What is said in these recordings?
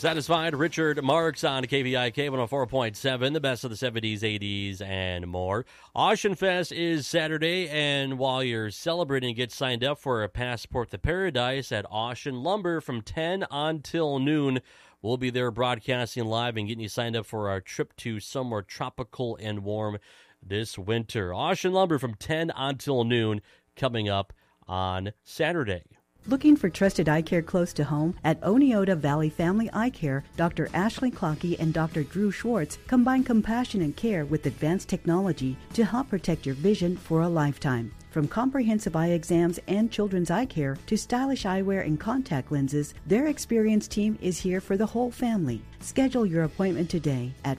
Satisfied, Richard Marks on KVIK 104.7, the best of the 70s, 80s, and more. Ocean Fest is Saturday, and while you're celebrating, get signed up for a Passport to Paradise at Ocean Lumber from 10 until noon. We'll be there broadcasting live and getting you signed up for our trip to somewhere tropical and warm this winter. Ocean Lumber from 10 until noon coming up on Saturday. Looking for trusted eye care close to home? At Oneota Valley Family Eye Care, Dr. Ashley Clockey and Dr. Drew Schwartz combine compassionate care with advanced technology to help protect your vision for a lifetime. From comprehensive eye exams and children's eye care to stylish eyewear and contact lenses, their experienced team is here for the whole family. Schedule your appointment today at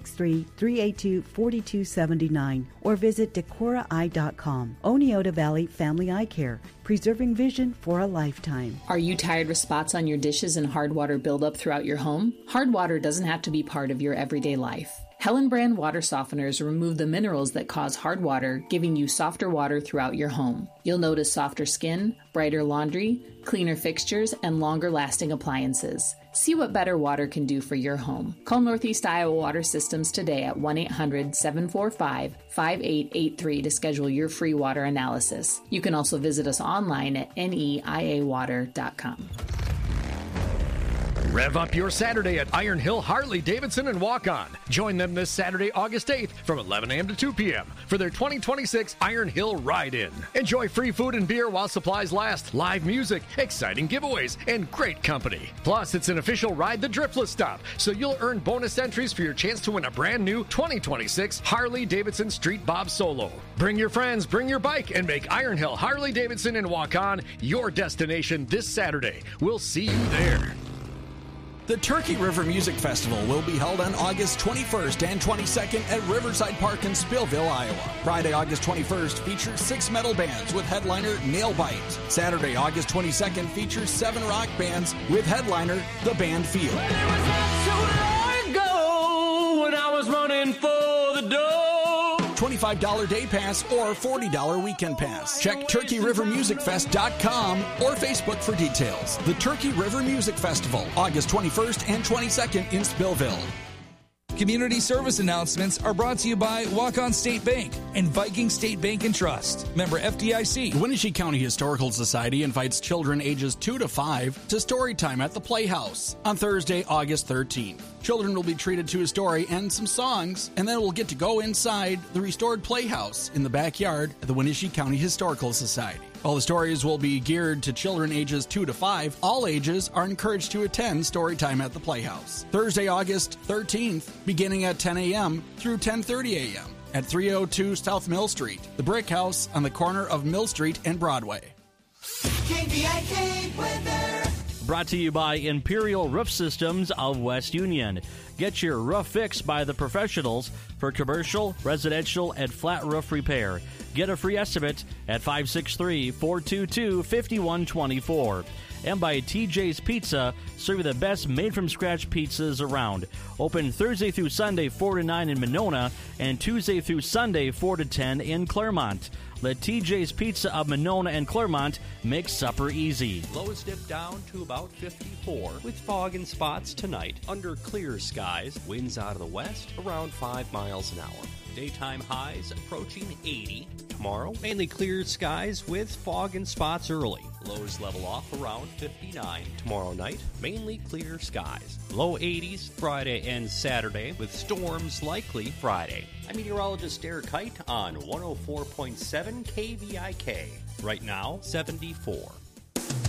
563-382-4279 or visit decoraeye.com. Oneota Valley Family Eye Care, preserving vision for a lifetime. Are you tired of spots on your dishes and hard water buildup throughout your home? Hard water doesn't have to be part of your everyday life. Helen Brand water softeners remove the minerals that cause hard water, giving you softer water throughout your home. You'll notice softer skin, brighter laundry, cleaner fixtures, and longer-lasting appliances. See what better water can do for your home. Call Northeast Iowa Water Systems today at 1-800-745-5883 to schedule your free water analysis. You can also visit us online at neiawater.com. Rev up your Saturday at Iron Hill Harley Davidson and Walk On. Join them this Saturday, August 8th from 11 a.m. to 2 p.m. for their 2026 Iron Hill Ride-In. Enjoy free food and beer while supplies last, live music, exciting giveaways, and great company. Plus, it's an official Ride the Driftless stop, so you'll earn bonus entries for your chance to win a brand new 2026 Harley Davidson Street Bob Solo. Bring your friends, bring your bike, and make Iron Hill Harley Davidson and Walk On your destination this Saturday. We'll see you there. The Turkey River Music Festival will be held on August 21st and 22nd at Riverside Park in Spillville, Iowa. Friday, August 21st features 6 metal bands with headliner Nailbite. Saturday, August 22nd features 7 rock bands with headliner The Band Field. Well, it was not so long ago when I was running for the door. $25 day pass or $40 weekend pass. Check TurkeyRiverMusicFest.com or Facebook for details. The Turkey River Music Festival, August 21st and 22nd in Spillville. Community service announcements are brought to you by Walk-On State Bank and Viking State Bank and Trust. Member FDIC. The Wenatchee County Historical Society invites children ages 2 to 5 to story time at the Playhouse on Thursday, August 13th. Children will be treated to a story and some songs, and then will get to go inside the restored Playhouse in the backyard at the Wenatchee County Historical Society. All the stories will be geared to children ages 2 to 5. All ages are encouraged to attend Storytime at the Playhouse. Thursday, August 13th, beginning at 10 a.m. through 10:30 a.m. at 302 South Mill Street, the Brick House on the corner of Mill Street and Broadway. KVIK weather. Brought to you by Imperial Roof Systems of West Union. Get your roof fixed by the professionals for commercial, residential, and flat roof repair. Get a free estimate at 563-422-5124. And by TJ's Pizza, serving the best made-from-scratch pizzas around. Open Thursday through Sunday, 4 to 9 in Monona, and Tuesday through Sunday, 4 to 10 in Claremont. Let TJ's Pizza of Monona and Claremont make supper easy. Lows dip down to about 54 with fog and spots tonight. Under clear skies, winds out of the west around 5 miles an hour. Daytime highs approaching 80. Tomorrow, mainly clear skies with fog and spots early. Lows level off around 59. Tomorrow night, mainly clear skies. Low 80s Friday and Saturday with storms likely Friday. I'm meteorologist Derek Height on 104.7 KVIK. Right now, 74.